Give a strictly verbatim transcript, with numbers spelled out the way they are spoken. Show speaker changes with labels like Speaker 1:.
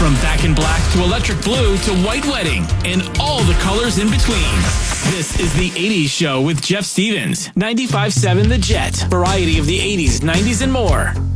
Speaker 1: From Back in Black to Electric Blue to White Wedding and all the colors in between. This is The eighties Show with Jeff Stevens. ninety-five point seven The Jet. Variety of the eighties, nineties, and more.